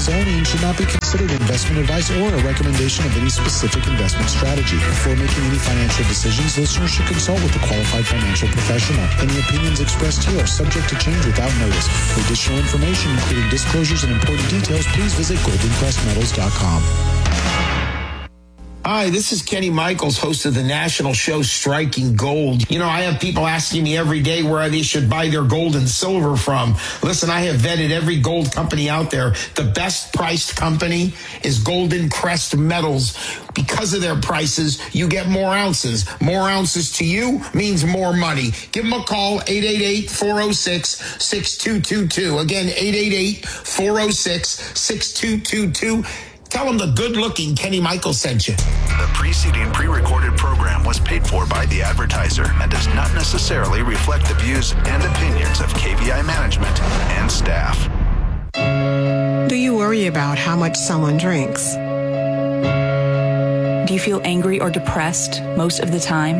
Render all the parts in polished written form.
purposes only and should not be considered investment advice or a recommendation of any specific investment strategy. Before making any financial decisions, listeners should consult with a qualified financial professional. Any opinions expressed here are subject to change without notice. For additional information, including disclosures and important details, please visit goldencrestmetals.com. Hi, this is Kenny Michaels, host of the national show Striking Gold. You know, I have people asking me every day where they should buy their gold and silver from. Listen, I have vetted every gold company out there. The best priced company is Golden Crest Metals. Because of their prices, you get more ounces. More ounces to you means more money. Give them a call, 888-406-6222. Again, 888-406-6222. Tell them the good-looking Kenny Michaels sent you. The preceding pre-recorded program was paid for by the advertiser and does not necessarily reflect the views and opinions of KVI management and staff. Do you worry about how much someone drinks? Do you feel angry or depressed most of the time?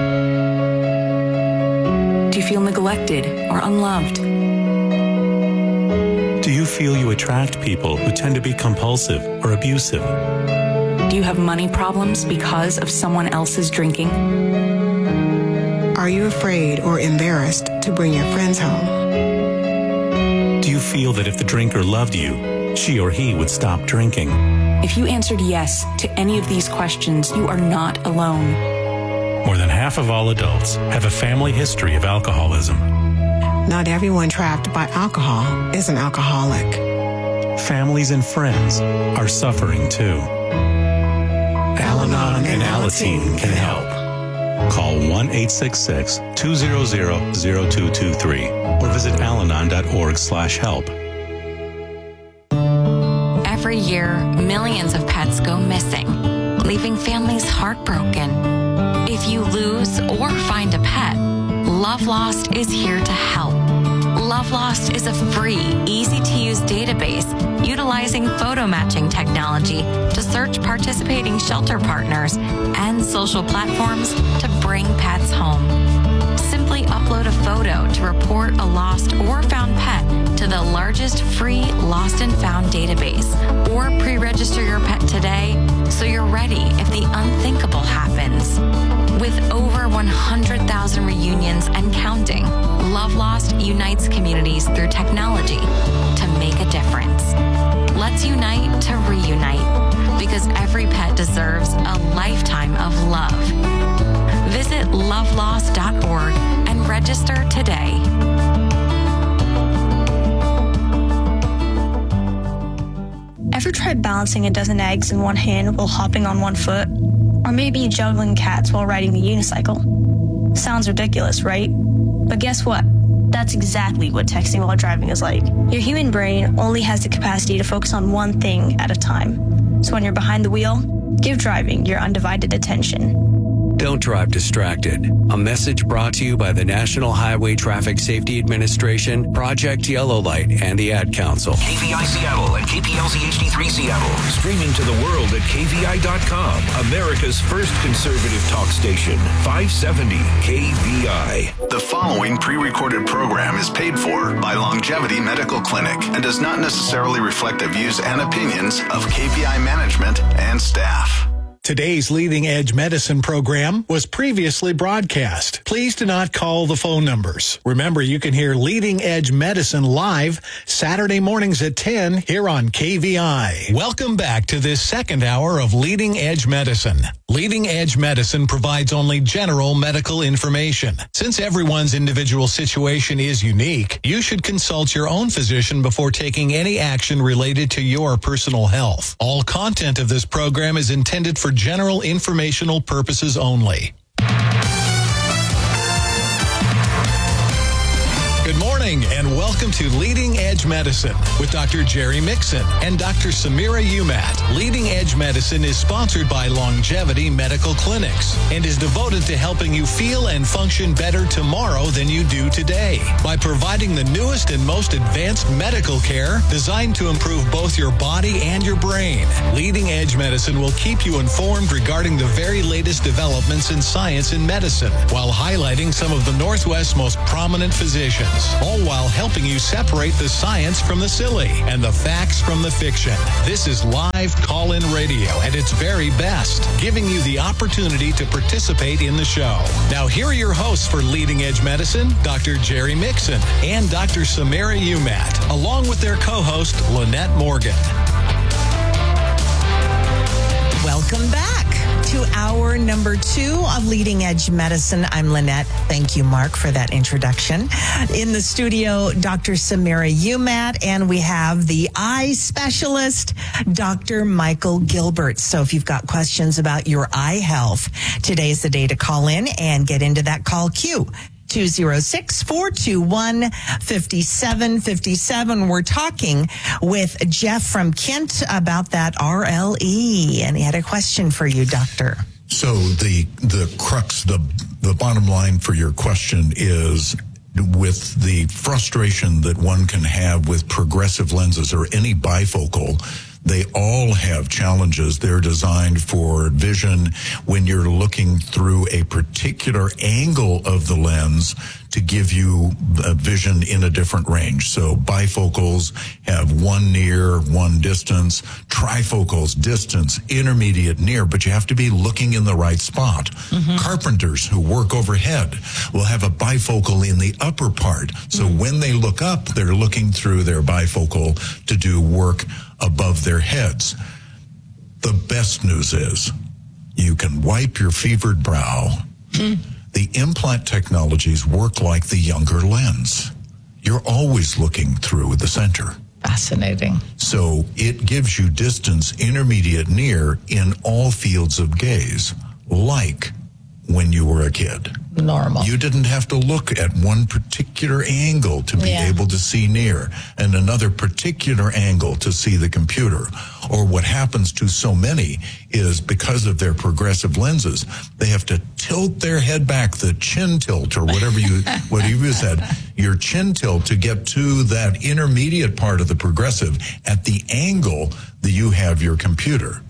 Do you feel neglected or unloved? Do you feel you attract people who tend to be compulsive or abusive? Do you have money problems because of someone else's drinking? Are you afraid or embarrassed to bring your friends home? Do you feel that if the drinker loved you, she or he would stop drinking? If you answered yes to any of these questions, you are not alone. More than half of all adults have a family history of alcoholism. Not everyone trapped by alcohol is an alcoholic. Families and friends are suffering too. Al-Anon and Alateen can help. Call 1-866-200-0223 or visit alanon.org/help. Every year, millions of pets go missing, leaving families heartbroken. If you lose or find a pet, Love Lost is here to help. Love Lost is a free, easy-to-use database utilizing photo matching technology to search participating shelter partners and social platforms to bring pets home. Simply upload a photo to report a lost or found pet to the largest free lost and found database, or pre-register your pet today so you're ready if the unthinkable happens. With over 100,000 reunions and counting, Love Lost unites communities through technology to make a difference. Let's unite to reunite, because every pet deserves a lifetime of love. Visit lovelost.org and register today. Ever tried balancing a dozen eggs in one hand while hopping on one foot? Or maybe juggling cats while riding a unicycle? Sounds ridiculous, right? But guess what? That's exactly what texting while driving is like. Your human brain only has the capacity to focus on one thing at a time. So when you're behind the wheel, give driving your undivided attention. Don't drive distracted. A message brought to you by the National Highway Traffic Safety Administration, Project Yellow Light, and the Ad Council. KVI Seattle and KPLZ HD3 Seattle. Streaming to the world at KVI.com. America's first conservative talk station. 570 KVI. The following pre-recorded program is paid for by Longevity Medical Clinic and does not necessarily reflect the views and opinions of KVI management and staff. Today's Leading Edge Medicine program was previously broadcast. Please do not call the phone numbers. Remember, you can hear Leading Edge Medicine live Saturday mornings at 10 here on KVI. Welcome back to this second hour of Leading Edge Medicine. Leading Edge Medicine provides only general medical information. Since everyone's individual situation is unique, you should consult your own physician before taking any action related to your personal health. All content of this program is intended for general informational purposes only. Good morning and welcome to Leading Edge Medicine with Dr. Jerry Mixon and Dr. Samira Umat. Leading Edge Medicine is sponsored by Longevity Medical Clinics and is devoted to helping you feel and function better tomorrow than you do today by providing the newest and most advanced medical care designed to improve both your body and your brain. Leading Edge Medicine will keep you informed regarding the very latest developments in science and medicine while highlighting some of the Northwest's most prominent physicians. All while helping you separate the science from the silly and the facts from the fiction. This is live call-in radio at its very best, giving you the opportunity to participate in the show. Now, here are your hosts for Leading Edge Medicine, Dr. Jerry Mixon and Dr. Samara Umat, along with their co-host, Lynette Morgan. Welcome back to hour number 2 of Leading Edge Medicine. I'm Lynette. Thank you, Mark, for that introduction. In the studio, Dr. Samara Umat, and we have the eye specialist, Dr. Michael Gilbert. So if you've got questions about your eye health, today's the day to call in and get into that call queue. 206-421-5757. We're talking with Jeff from Kent about that RLE, and he had a question for you, Doctor. So the crux, the bottom line for your question is, with the frustration that one can have with progressive lenses or any bifocal, they all have challenges. They're designed for vision when you're looking through a particular angle of the lens to give you a vision in a different range. So bifocals have one near, one distance, trifocals, distance, intermediate, near, but you have to be looking in the right spot. Mm-hmm. Carpenters who work overhead will have a bifocal in the upper part. So when they look up, they're looking through their bifocal to do work above their heads. The best news is you can wipe your fevered brow. The implant technologies work like the younger lens. You're always looking through the center. Fascinating. So it gives you distance, intermediate, near in all fields of gaze, like when you were a kid. Normal. You didn't have to look at one particular angle to be able to see near and another particular angle to see the computer. Or what happens to so many is because of their progressive lenses, they have to tilt their head back, the chin tilt or whatever you said, your chin tilt to get to that intermediate part of the progressive at the angle that you have your computer.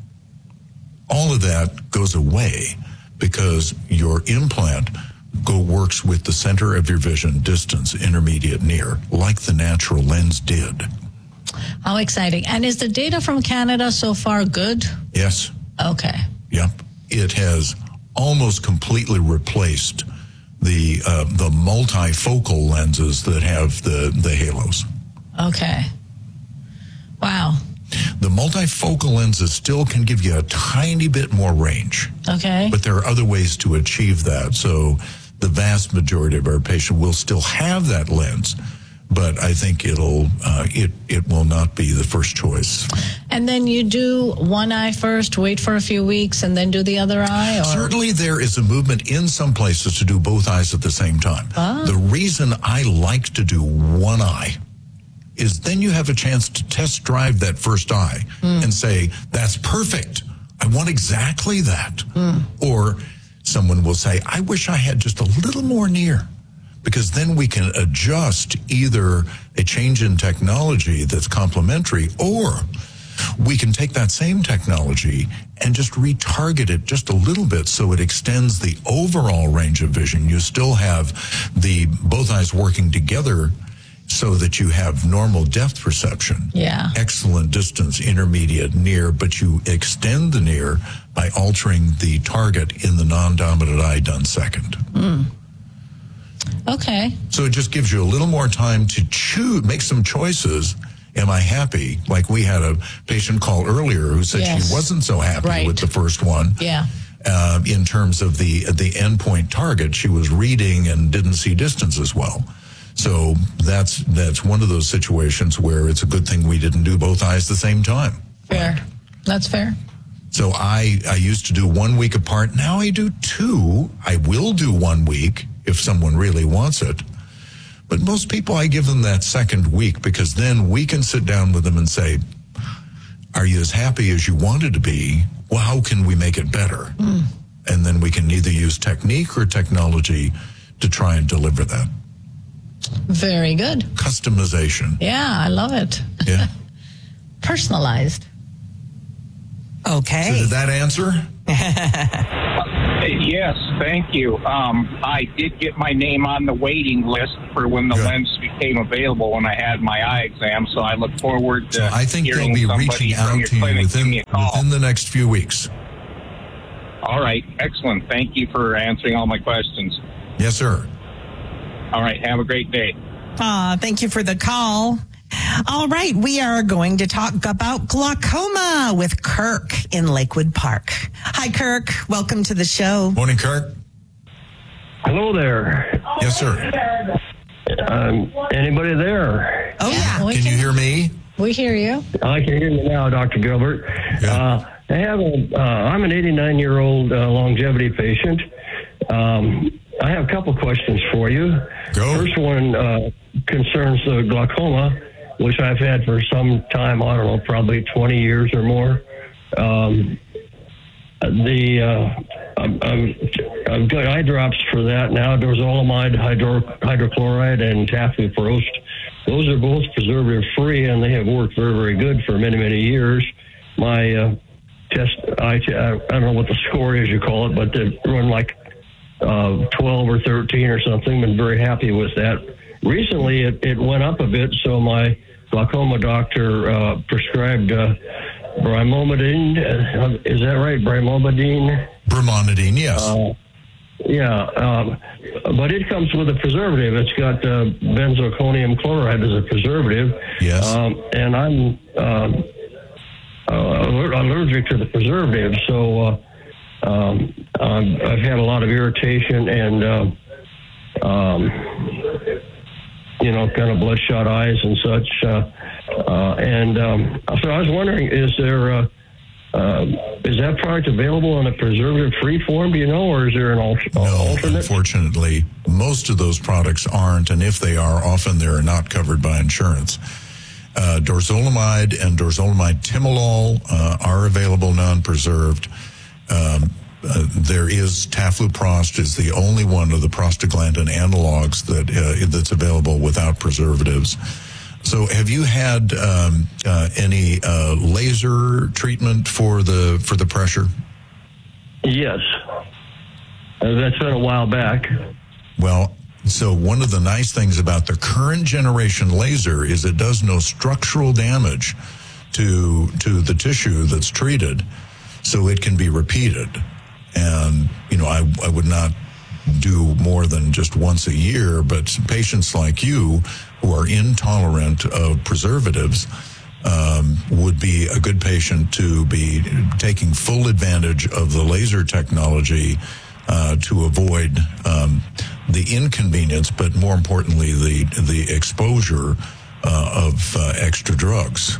All of that goes away because your implant works with the center of your vision, distance, intermediate, near, like the natural lens did. How exciting. And is the data from Canada so far good? Yes. Okay. Yep. It has almost completely replaced the multifocal lenses that have the halos. Okay. Wow. The multifocal lenses still can give you a tiny bit more range. Okay. But there are other ways to achieve that. So the vast majority of our patients will still have that lens, but I think it will not be the first choice. And then you do one eye first, wait for a few weeks, and then do the other eye? Or? Certainly there is a movement in some places to do both eyes at the same time. Ah. The reason I like to do one eye is then you have a chance to test drive that first eye and say, that's perfect. I want exactly that. Or someone will say, I wish I had just a little more near, because then we can adjust either a change in technology that's complementary, or we can take that same technology and just retarget it just a little bit so it extends the overall range of vision. You still have both eyes working together so that you have normal depth perception. Yeah. Excellent distance, intermediate, near, but you extend the near by altering the target in the non-dominant eye done second. Okay. So it just gives you a little more time to choose, make some choices. Am I happy? Like we had a patient call earlier who said she wasn't so happy with the first one. Yeah. In terms of the endpoint target, she was reading and didn't see distance as well. So that's one of those situations where it's a good thing we didn't do both eyes at the same time. Fair. That's fair. So I used to do 1 week apart. Now I do 2. I will do 1 week if someone really wants it. But most people, I give them that second week because then we can sit down with them and say, are you as happy as you wanted to be? Well, how can we make it better? And then we can either use technique or technology to try and deliver that. Very good. Customization. Yeah, I love it. Yeah. Personalized. Okay. So did that answer? Yes, thank you. I did get my name on the waiting list for when the lens became available when I had my eye exam, so I look forward to So I think they'll hearing be somebody reaching from out your to you clinic give me a call. within the next few weeks. All right, excellent. Thank you for answering all my questions. Yes, sir. All right, have a great day. Thank you for the call. All right, we are going to talk about glaucoma with Kirk in Lakewood Park. Hi, Kirk. Welcome to the show. Morning, Kirk. Hello there. Yes, sir. Anybody there? Oh, yeah. Can you hear me? We hear you. I can hear you now, Dr. Gilbert. Yeah. I'm an 89-year-old longevity patient. I have a couple questions for you. Go. First one concerns glaucoma, which I've had for some time. I don't know, probably 20 years or more. I've got eye drops for that now. Dorzolamide, hydrochloride, and tafluprost. Those are both preservative-free, and they have worked very, very good for many, many years. My I don't know what the score is, you call it, but they run like 12 or 13 or something. Been very happy with that. Recently, it went up a bit, so my glaucoma doctor prescribed Brimomidine. Is that right? Brimomidine? Brimomidine, yes. But it comes with a preservative. It's got benzalkonium chloride as a preservative. Yes. And I'm allergic to the preservative, so I've had a lot of irritation and kind of bloodshot eyes and such. So I was wondering, is that product available in a preservative-free form, do you know, or is there an alternate? No, unfortunately, most of those products aren't, and if they are, often they're not covered by insurance. Dorzolamide and dorzolamide timolol are available non-preserved. There is tafluprost is the only one of the prostaglandin analogs that's available without preservatives. So have you had any laser treatment for the pressure? Yes. That's been a while back. Well, so one of the nice things about the current generation laser is it does no structural damage to the tissue that's treated, so it can be repeated. And, I would not do more than just once a year, but patients like you who are intolerant of preservatives would be a good patient to be taking full advantage of the laser technology to avoid the inconvenience, but more importantly, the exposure of extra drugs.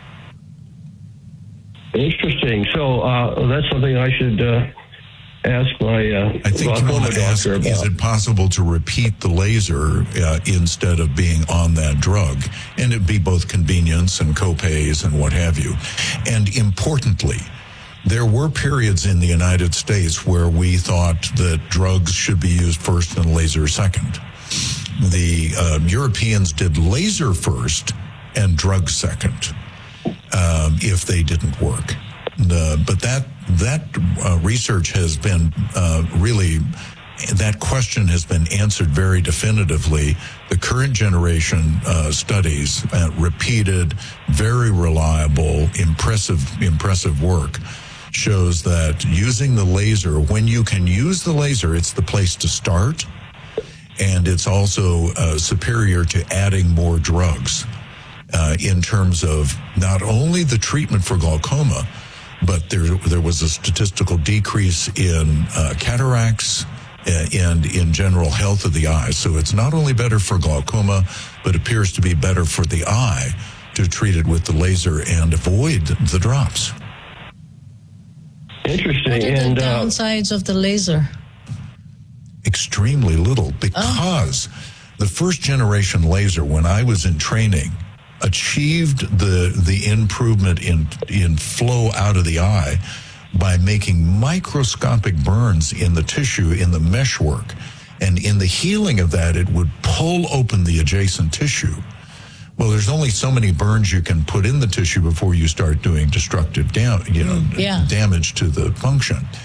Interesting. So that's something I should ask my I think you want to ask, about. Is it possible to repeat the laser instead of being on that drug? And it'd be both convenience and copays and what have you. And importantly, there were periods in the United States where we thought that drugs should be used first and laser second. The Europeans did laser first and drugs second if they didn't work. But that research has been really, that question has been answered very definitively. The current generation studies, repeated, very reliable, impressive work, shows that using the laser, when you can use the laser, it's the place to start, and it's also superior to adding more drugs in terms of not only the treatment for glaucoma, but there was a statistical decrease in cataracts and in general health of the eye. So it's not only better for glaucoma, but appears to be better for the eye to treat it with the laser and avoid the drops. Interesting. What are the downsides of the laser? Extremely little, because the first generation laser, when I was in training, achieved the improvement in flow out of the eye by making microscopic burns in the tissue, in the meshwork. And in the healing of that, it would pull open the adjacent tissue. Well, there's only so many burns you can put in the tissue before you start doing destructive damage to the function.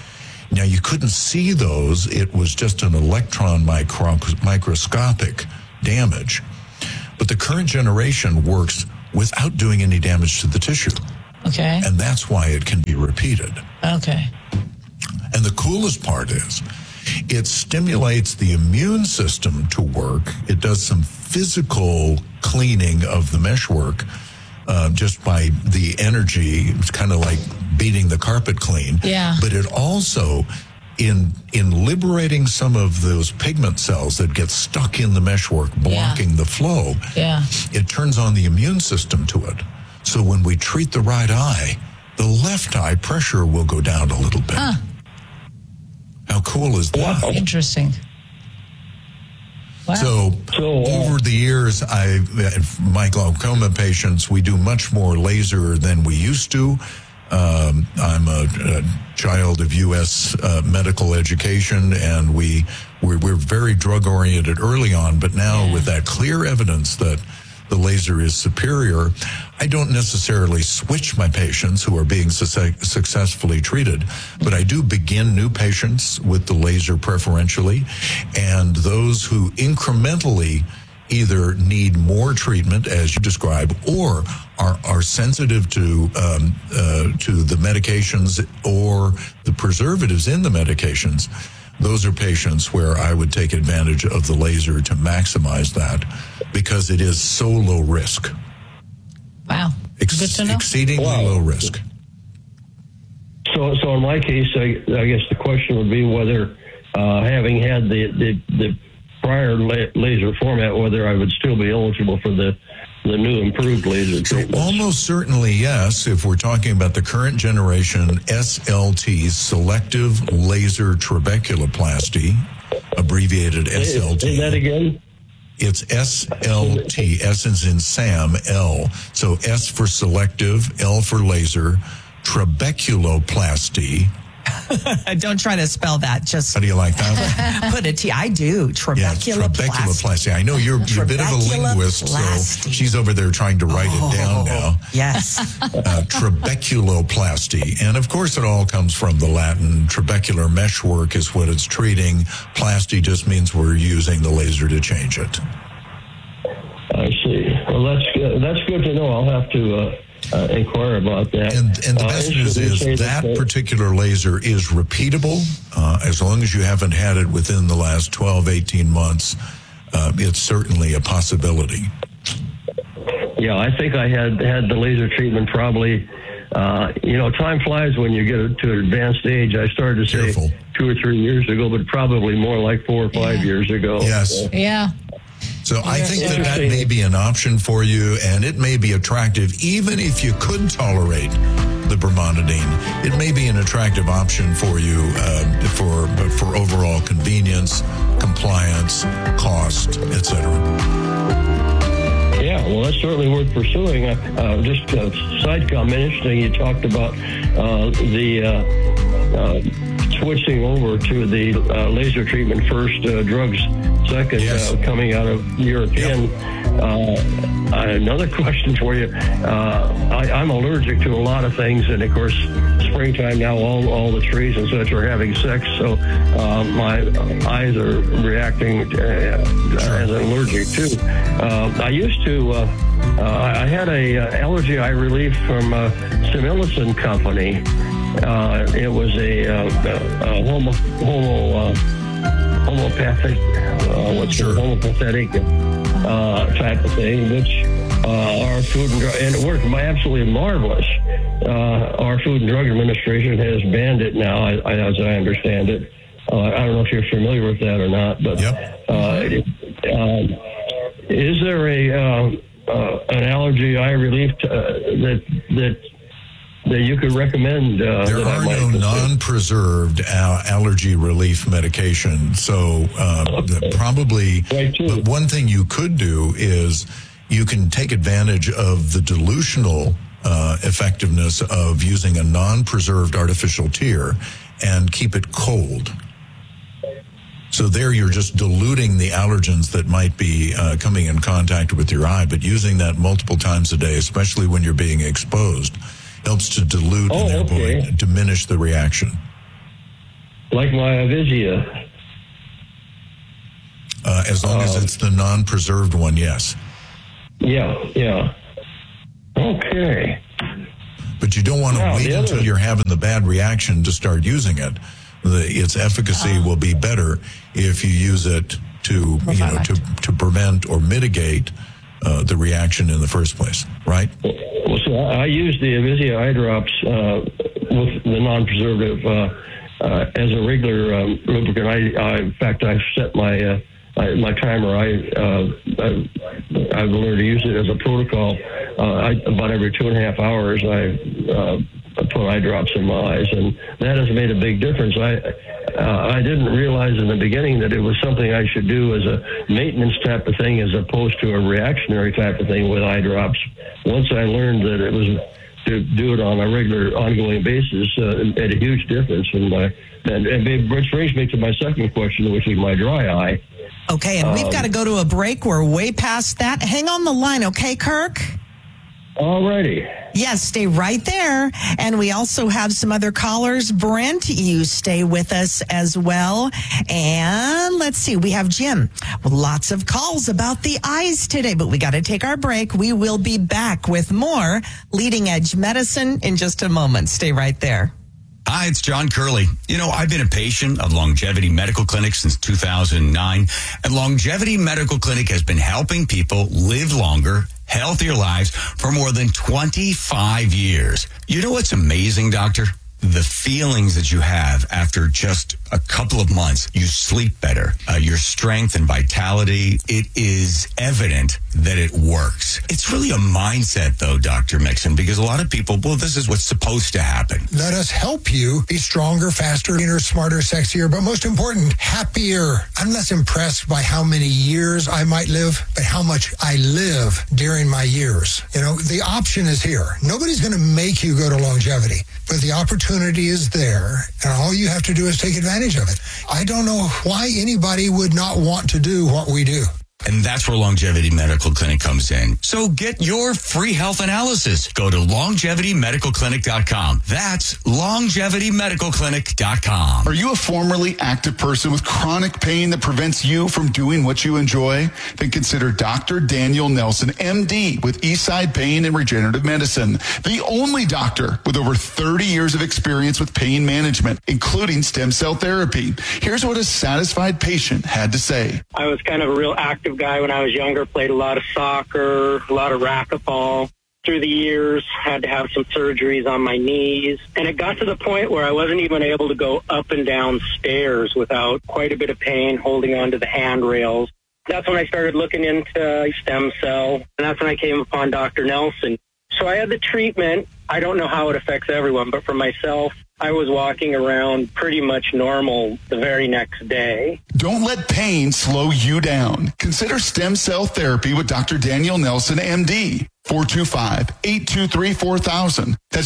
Now, you couldn't see those. It was just an electron microscopic damage. But the current generation works without doing any damage to the tissue. Okay. And that's why it can be repeated. Okay. And the coolest part is it stimulates the immune system to work. It does some physical cleaning of the meshwork just by the energy. It's kind of like beating the carpet clean. Yeah. But it also, in liberating some of those pigment cells that get stuck in the meshwork, blocking the flow, it turns on the immune system to it. So when we treat the right eye, the left eye pressure will go down a little bit. Huh. How cool is that? Interesting. Wow. So over the years, my glaucoma patients, we do much more laser than we used to. I'm a child of U.S. medical education, and we're very drug oriented early on. But now, with that clear evidence that the laser is superior, I don't necessarily switch my patients who are being successfully treated, but I do begin new patients with the laser preferentially, and those who incrementally either need more treatment, as you describe, or are sensitive to the medications or the preservatives in the medications. Those are patients where I would take advantage of the laser to maximize that, because it is so low risk. Wow. Good to know. Exceedingly low risk. So in my case, I guess the question would be whether, having had the prior laser format, whether I would still be eligible for the new improved laser treatment. So almost certainly yes, if we're talking about the current generation SLT, selective laser trabeculoplasty, abbreviated SLT. Say that again? It's SLT, S as in Sam, L. So S for selective, L for laser, trabeculoplasty. Don't try to spell that. Just how do you like that? Put a T. I do. Trabeculoplasty. I know you're a bit of a linguist, so she's over there trying to write it down now. Yes. Trabeculoplasty. And of course it all comes from the Latin. Trabecular meshwork is what it's treating. Plasty just means we're using the laser to change it. I see. Well, that's good to know. I'll have to inquire about that. And the best news is that particular laser is repeatable. As long as you haven't had it within the last 12, 18 months, it's certainly a possibility. Yeah, I think I had the laser treatment probably, time flies when you get to an advanced age. I started to say 2 or 3 years ago, but probably more like 4 or 5 years ago. Yes. So I think that may be an option for you, and it may be attractive even if you could tolerate the brimonidine. It may be an attractive option for you for overall convenience, compliance, cost, etc. Yeah, well, that's certainly worth pursuing. Just a side comment, interesting, you talked about switching over to the laser treatment first, drugs second, coming out of European. Another question for you. I'm allergic to a lot of things, and of course, springtime now, all the trees and such are having sex, so my eyes are reacting as allergic too. I used to, I had a allergy eye relief from Similison Company. It was a homeopathic, homeopathetic type of thing, which our Food and Drug, and it worked absolutely marvelous. Our Food and Drug Administration has banned it now, as I understand it. I don't know if you're familiar with that or not, but is there an allergy eye relief that you could recommend? There are no non-preserved allergy relief medication. So probably, but one thing you could do is you can take advantage of the dilutional effectiveness of using a non-preserved artificial tear and keep it cold. So there you're just diluting the allergens that might be coming in contact with your eye, but using that multiple times a day, especially when you're being exposed, helps to dilute and therefore diminish the reaction. Like my Avisia. As long as it's the non-preserved one, yes. Yeah. Okay. But you don't want to wait until you're having the bad reaction to start using it. Its efficacy will be better if you use it to prevent or mitigate the reaction in the first place, right? Well, so I use the Avisia eye drops with the non-preservative as a regular lubricant. In fact, I've set my timer. I've learned to use it as a protocol. About every 2.5 hours, I put eye drops in my eyes, and that has made a big difference. I didn't realize in the beginning that it was something I should do as a maintenance type of thing as opposed to a reactionary type of thing with eye drops. Once I learned that it was to do it on a regular, ongoing basis, it made a huge difference. Which brings me to my second question, which is my dry eye. Okay, and we've got to go to a break. We're way past that. Hang on the line, okay, Kirk? All righty. Yes, stay right there. And we also have some other callers. Brent, you stay with us as well. And let's see, we have Jim. Lots of calls about the eyes today, but we got to take our break. We will be back with more Leading Edge Medicine in just a moment. Stay right there. Hi, it's John Curley. I've been a patient of Longevity Medical Clinic since 2009, and Longevity Medical Clinic has been helping people live longer, healthier lives for more than 25 years. You know what's amazing, doctor? The feelings that you have after just a couple of months. You sleep better. Your strength and vitality, it is evident that it works. It's really a mindset, though, Dr. Mixon, because a lot of people, this is what's supposed to happen. Let us help you be stronger, faster, leaner, smarter, sexier, but most important, happier. I'm less impressed by how many years I might live, but how much I live during my years. The option is here. Nobody's going to make you go to longevity, but the opportunity is there, and all you have to do is take advantage of it. I don't know why anybody would not want to do what we do. And that's where Longevity Medical Clinic comes in. So get your free health analysis. Go to LongevityMedicalClinic.com. That's LongevityMedicalClinic.com. Are you a formerly active person with chronic pain that prevents you from doing what you enjoy? Then consider Dr. Daniel Nelson, MD, with Eastside Pain and Regenerative Medicine. The only doctor with over 30 years of experience with pain management, including stem cell therapy. Here's what a satisfied patient had to say. I was kind of a real active guy when I was younger, played a lot of soccer, a lot of racquetball. Through the years, had to have some surgeries on my knees. And it got to the point where I wasn't even able to go up and down stairs without quite a bit of pain holding onto the handrails. That's when I started looking into stem cell, and that's when I came upon Dr. Nelson. So I had the treatment. I don't know how it affects everyone, but for myself, I was walking around pretty much normal the very next day. Don't let pain slow you down. Consider stem cell therapy with Dr. Daniel Nelson, MD. 425-823-4000. That's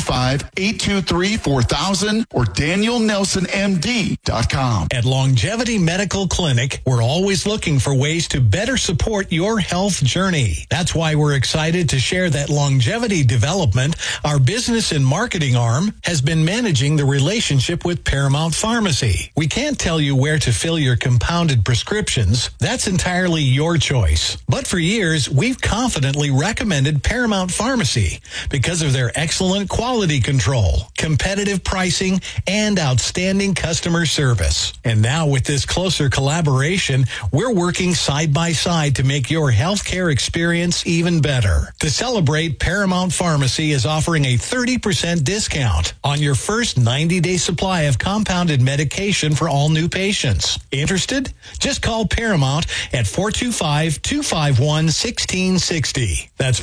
425-823-4000 or DanielNelsonMD.com. At Longevity Medical Clinic, we're always looking for ways to better support your health journey. That's why we're excited to share that Longevity Development, our business and marketing arm, has been managing the relationship with Paramount Pharmacy. We can't tell you where to fill your compounded prescriptions. That's entirely your choice. But for years, we've confidently recommended Paramount Pharmacy because of their excellent quality control, competitive pricing, and outstanding customer service. And now with this closer collaboration, we're working side by side to make your healthcare experience even better. To celebrate, Paramount Pharmacy is offering a 30% discount on your first 90-day supply of compounded medication for all new patients. Interested? Just call Paramount at 425-251-1660. That's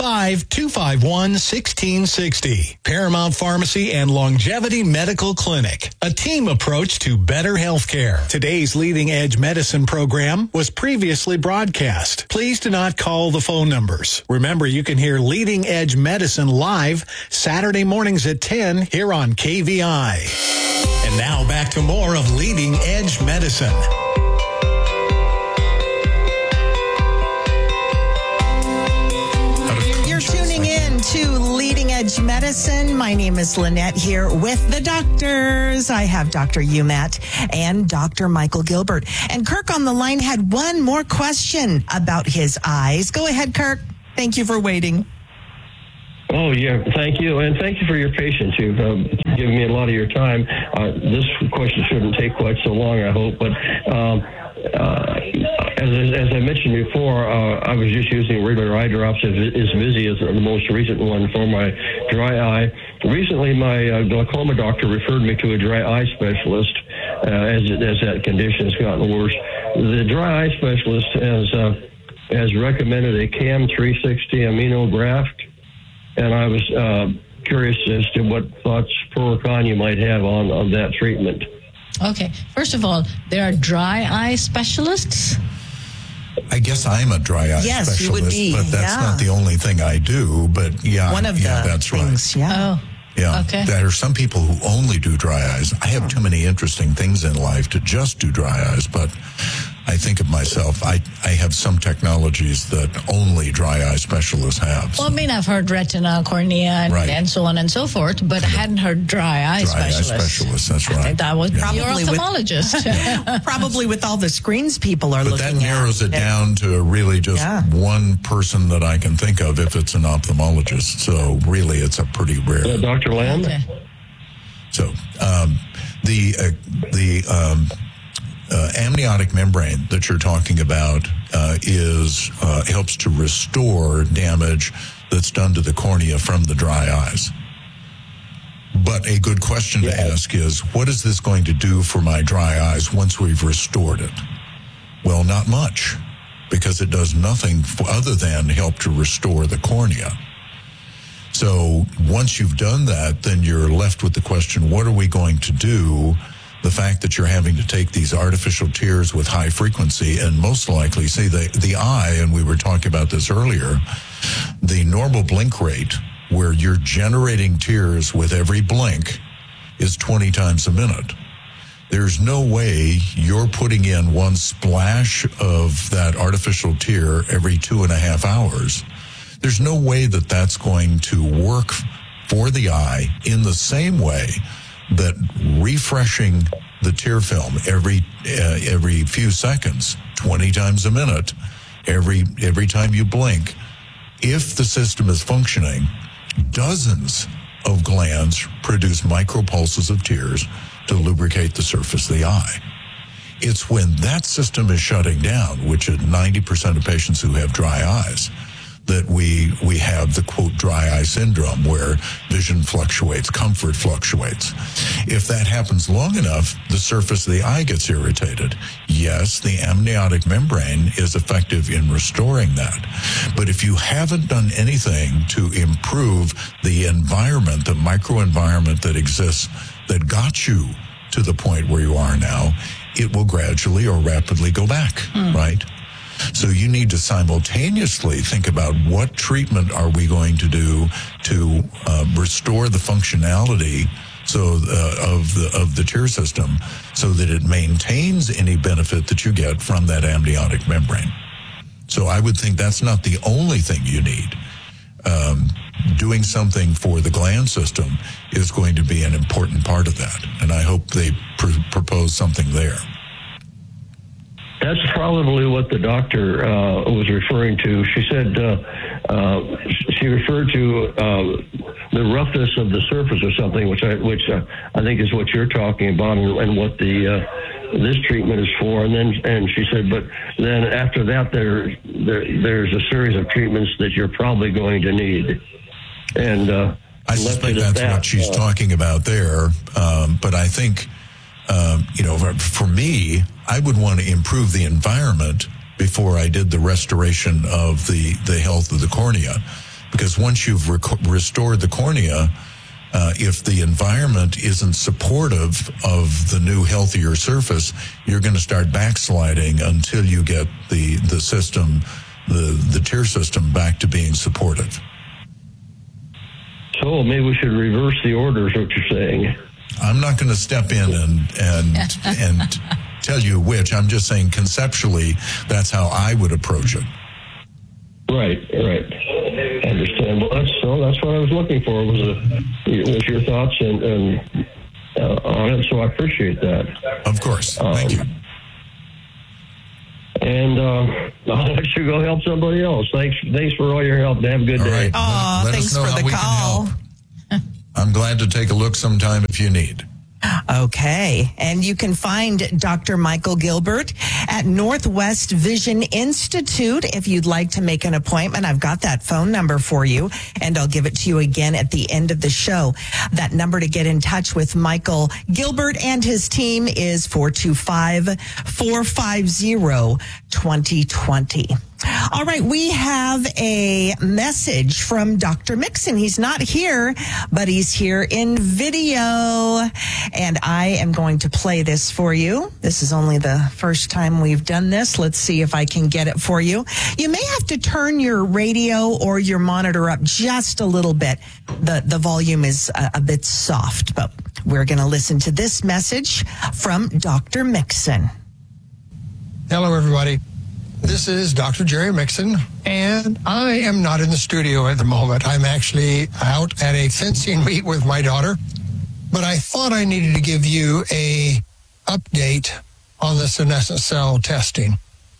425-251-1660. Paramount Pharmacy and Longevity Medical Clinic. A team approach to better health care. Today's Leading Edge Medicine program was previously broadcast. Please do not call the phone numbers. Remember, you can hear Leading Edge Medicine live Saturday mornings at 10 here on KVI. And now back to more of Leading Edge Medicine. To Leading Edge Edge Medicine. My name is Lynette here with the doctors. I have Dr. Umat and Dr. Michael Gilbert. And Kirk on the line had one more question about his eyes. Go ahead, Kirk. Thank you for waiting. Oh, yeah. Thank you. And thank you for your patience. You've given me a lot of your time. This question shouldn't take quite so long, I hope. But as I mentioned before, I was just using regular eye drops. Isvizi is the most recent one for my dry eye. Recently, my glaucoma doctor referred me to a dry eye specialist as that condition has gotten worse. The dry eye specialist has recommended a CAM 360 amino graft. And I was curious as to what thoughts, pro or con, you might have on that treatment. Okay. First of all, there are dry eye specialists. I guess I'm a dry eye specialist, you would be. But that's not the only thing I do. But one of the that's things, right. Yeah. Oh. Yeah, okay. There are some people who only do dry eyes. I have too many interesting things in life to just do dry eyes, but I think of myself, I have some technologies that only dry eye specialists have. Well, I mean, I've heard retina, cornea, and so on and so forth, but I hadn't heard dry eye specialists. Dry eye specialists, that's right. I think that was probably your Probably ophthalmologist. Probably with all the screens people are looking at. But that narrows it down to really just one person that I can think of if it's an ophthalmologist. So really, it's a pretty rare. Dr. Lamb? Okay. So the amniotic membrane that you're talking about helps to restore damage that's done to the cornea from the dry eyes. But a good question to ask is, what is this going to do for my dry eyes once we've restored it? Well, not much, because it does nothing other than help to restore the cornea. So once you've done that, then you're left with the question, what are we going to do? The fact that you're having to take these artificial tears with high frequency and most likely, see, the eye, and we were talking about this earlier, the normal blink rate where you're generating tears with every blink is 20 times a minute. There's no way you're putting in one splash of that artificial tear every 2.5 hours. There's no way that that's going to work for the eye in the same way that refreshing the tear film every few seconds, 20 times a minute, every time you blink, if the system is functioning, dozens of glands produce micropulses of tears to lubricate the surface of the eye. It's when that system is shutting down, which is 90% of patients who have dry eyes, that we have the, quote, dry eye syndrome, where vision fluctuates, comfort fluctuates. If that happens long enough, the surface of the eye gets irritated. Yes, the amniotic membrane is effective in restoring that. But if you haven't done anything to improve the environment, the microenvironment that exists, that got you to the point where you are now, it will gradually or rapidly go back, right? So you need to simultaneously think about what treatment are we going to do to restore the functionality of the tear system so that it maintains any benefit that you get from that amniotic membrane. So I would think that's not the only thing you need. Doing something for the gland system is going to be an important part of that, and I hope they propose something there. That's probably what the doctor was referring to. She said she referred to the roughness of the surface or something, which I think is what you're talking about, and what this treatment is for. And she said, but then after that, there's a series of treatments that you're probably going to need. And I suspect that's what she's talking about there. But I think, for me, I would want to improve the environment before I did the restoration of the health of the cornea. Because once you've restored the cornea, if the environment isn't supportive of the new, healthier surface, you're going to start backsliding until you get the system, the tear system, back to being supportive. So maybe we should reverse the order, is what you're saying. I'm not going to step in and tell you which. I'm just saying conceptually, that's how I would approach it. Right. understand. Well, that's what I was looking for was your thoughts and on it. So I appreciate that. Of course. Thank you. And I'll let you go help somebody else. Thanks for all your help. Have a good day. Right. Oh, thanks for the call. I'm glad to take a look sometime if you need. Okay. And you can find Dr. Michael Gilbert at Northwest Vision Institute if you'd like to make an appointment. I've got that phone number for you, and I'll give it to you again at the end of the show. That number to get in touch with Michael Gilbert and his team is 425-450-2020. All right, we have a message from Dr. Mixon. He's not here, but he's here in video. And I am going to play this for you. This is only the first time we've done this. Let's see if I can get it for you. You may have to turn your radio or your monitor up just a little bit. The volume is a bit soft, but we're going to listen to this message from Dr. Mixon. Hello, everybody. This is Dr. Jerry Mixon, and I am not in the studio at the moment. I'm actually out at a fencing meet with my daughter, but I thought I needed to give you a update on the senescent cell testing.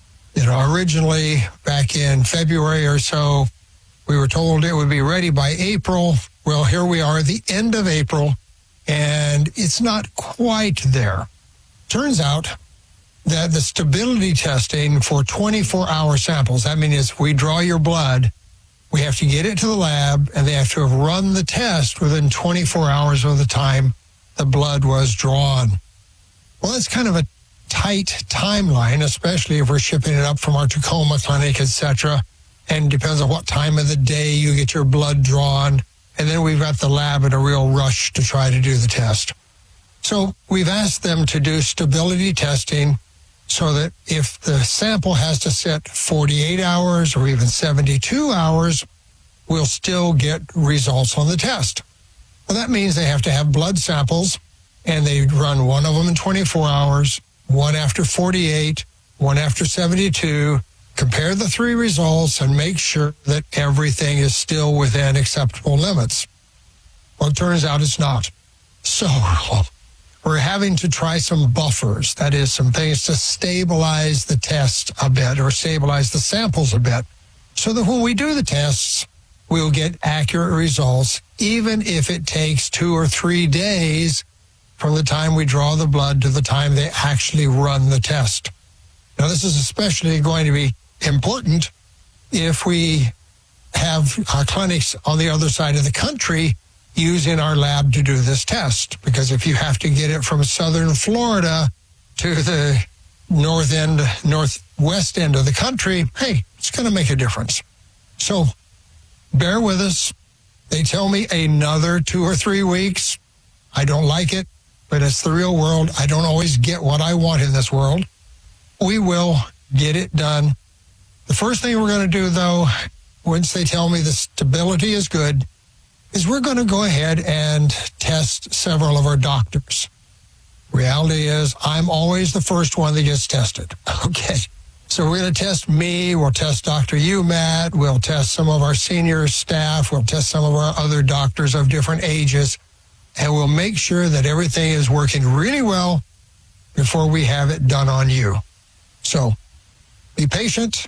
Originally back in February or so, we were told it would be ready by April. Well, here we are at the end of April, and it's not quite there. Turns out that the stability testing for 24-hour samples, that means if we draw your blood, we have to get it to the lab, and they have to have run the test within 24 hours of the time the blood was drawn. Well, that's kind of a tight timeline, especially if we're shipping it up from our Tacoma clinic, etc. And depends on what time of the day you get your blood drawn. And then we've got the lab in a real rush to try to do the test. So we've asked them to do stability testing so that if the sample has to sit 48 hours or even 72 hours, we'll still get results on the test. Well, that means they have to have blood samples, and they run one of them in 24 hours, one after 48, one after 72, compare the three results, and make sure that everything is still within acceptable limits. Well, it turns out it's not. So we're having to try some buffers, that is, some things to stabilize the test a bit or stabilize the samples a bit, so that when we do the tests, we'll get accurate results, even if it takes 2 or 3 days from the time we draw the blood to the time they actually run the test. Now, this is especially going to be important if we have our clinics on the other side of the country using our lab to do this test, because if you have to get it from southern Florida to the northwest end of the country, hey, it's going to make a difference. So bear with us. They tell me another 2 or 3 weeks. I don't like it, but it's the real world. I don't always get what I want in this world. We will get it done. The first thing we're going to do, though, once they tell me the stability is good, is we're going to go ahead and test several of our doctors. Reality is, I'm always the first one that gets tested. Okay. So we're going to test me. We'll test Dr. Umat. We'll test some of our senior staff. We'll test some of our other doctors of different ages. And we'll make sure that everything is working really well before we have it done on you. So be patient.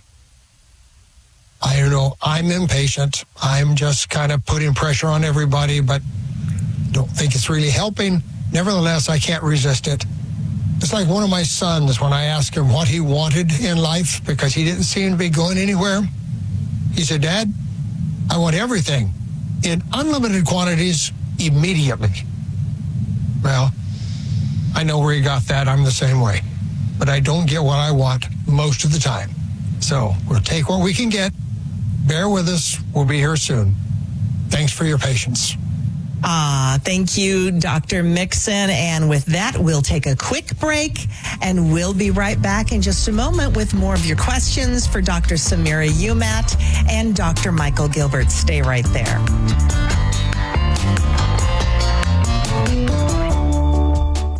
I know I'm impatient. I'm just kind of putting pressure on everybody, but don't think it's really helping. Nevertheless, I can't resist it. It's like one of my sons, when I asked him what he wanted in life, because he didn't seem to be going anywhere. He said, Dad, I want everything in unlimited quantities immediately. Well, I know where he got that. I'm the same way. But I don't get what I want most of the time. So we'll take what we can get. Bear with us. We'll be here soon. Thanks for your patience. Thank you, Dr. Mixon. And with that, we'll take a quick break, and we'll be right back in just a moment with more of your questions for Dr. Samira Umat and Dr. Michael Gilbert. Stay right there. Hi,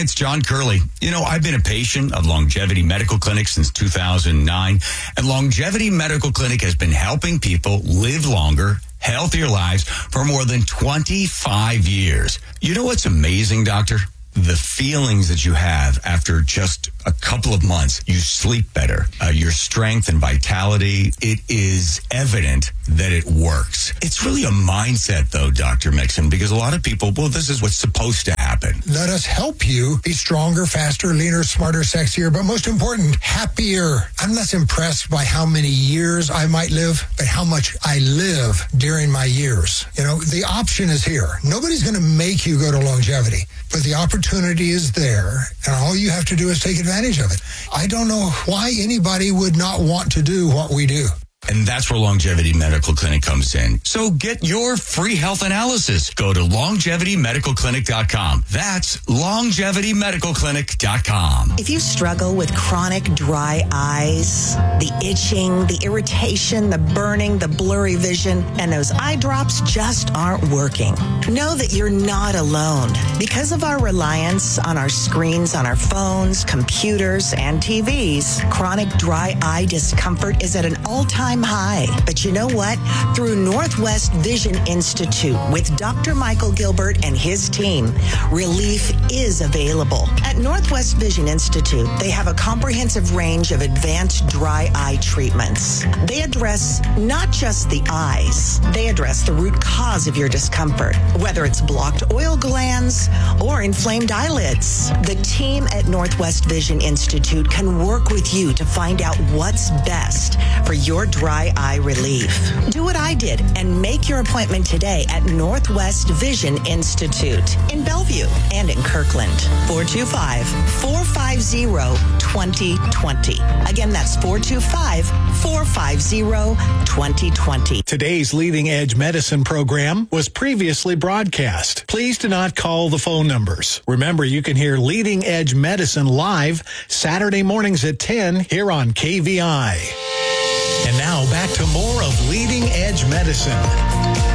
it's John Curley. I've been a patient of Longevity Medical Clinic since 2009, and Longevity Medical Clinic has been helping people live longer, healthier lives for more than 25 years. You know what's amazing, Doctor? The feelings that you have after just a couple of months. You sleep better. Your strength and vitality, it is evident that it works. It's really a mindset, though, Dr. Mixon, because a lot of people, this is what's supposed to happen. Let us help you be stronger, faster, leaner, smarter, sexier, but most important, happier. I'm less impressed by how many years I might live, but how much I live during my years. The option is here. Nobody's going to make you go to longevity, but the opportunity is there, and all you have to do is take advantage of it. I don't know why anybody would not want to do what we do. And that's where Longevity Medical Clinic comes in. So get your free health analysis. Go to LongevityMedicalClinic.com. That's LongevityMedicalClinic.com. If you struggle with chronic dry eyes, the itching, the irritation, the burning, the blurry vision, and those eye drops just aren't working, know that you're not alone. Because of our reliance on our screens, on our phones, computers, and TVs, chronic dry eye discomfort is at an all-time high. But you know what? Through Northwest Vision Institute with Dr. Michael Gilbert and his team, relief is available. At Northwest Vision Institute, they have a comprehensive range of advanced dry eye treatments. They address not just the eyes, they address the root cause of your discomfort, whether it's blocked oil glands or inflamed eyelids. The team at Northwest Vision Institute can work with you to find out what's best for your dry eye relief. Do what I did and make your appointment today at Northwest Vision Institute in Bellevue and in Kirkland. 425-450-2020. Again, that's 425-450-2020. Today's Leading Edge Medicine program was previously broadcast. Please do not call the phone numbers. Remember, you can hear Leading Edge Medicine live Saturday mornings at 10 here on KVI. And now back to more of Leading Edge Medicine.